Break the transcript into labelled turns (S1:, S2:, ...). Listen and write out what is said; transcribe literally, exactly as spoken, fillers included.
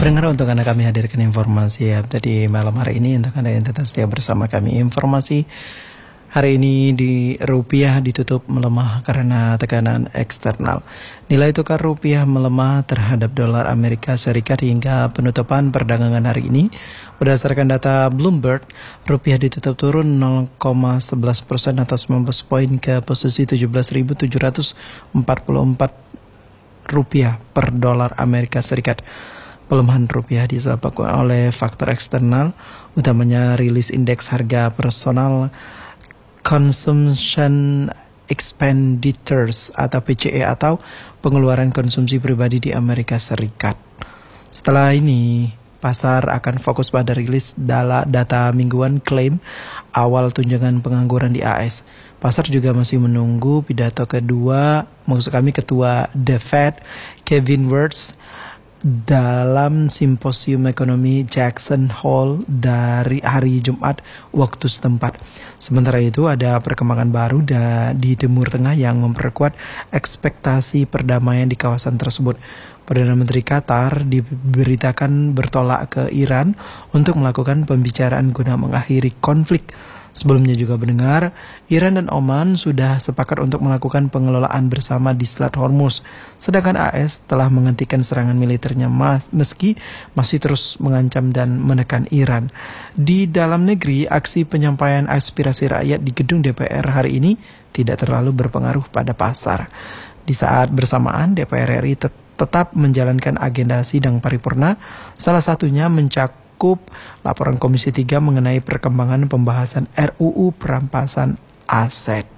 S1: Pendengar, untuk Anda kami hadirkan informasi ya tadi malam hari ini untuk Anda yang tetap setia bersama kami. Informasi hari ini di rupiah ditutup melemah karena tekanan eksternal. Nilai tukar rupiah melemah terhadap dolar Amerika Serikat hingga penutupan perdagangan hari ini. Berdasarkan data Bloomberg, rupiah ditutup turun nol koma sebelas persen atau sembilan belas poin ke posisi tujuh belas ribu tujuh ratus empat puluh empat rupiah per dolar Amerika Serikat. Pelemahan rupiah disebabkan oleh faktor eksternal, utamanya rilis indeks harga personal Consumption Expenditures atau P C E atau pengeluaran konsumsi pribadi di Amerika Serikat. Setelah ini, pasar akan fokus pada rilis data mingguan klaim awal tunjangan pengangguran di A S. Pasar juga masih menunggu pidato kedua, maksud kami Ketua The Fed, Kevin Wirtz, dalam simposium ekonomi Jackson Hole dari hari Jumat waktu setempat. Sementara itu ada perkembangan baru da- di Timur Tengah yang memperkuat ekspektasi perdamaian di kawasan tersebut. Perdana Menteri Qatar diberitakan bertolak ke Iran untuk melakukan pembicaraan guna mengakhiri konflik. Sebelumnya juga mendengar, Iran dan Oman sudah sepakat untuk melakukan pengelolaan bersama di Selat Hormuz. Sedangkan A S telah menghentikan serangan militernya meski masih terus mengancam dan menekan Iran. Di dalam negeri, aksi penyampaian aspirasi rakyat di gedung D P R hari ini tidak terlalu berpengaruh pada pasar. Di saat bersamaan, D P R R I tet- tetap menjalankan agenda sidang paripurna, salah satunya mencakup laporan Komisi tiga mengenai perkembangan pembahasan R U U perampasan aset.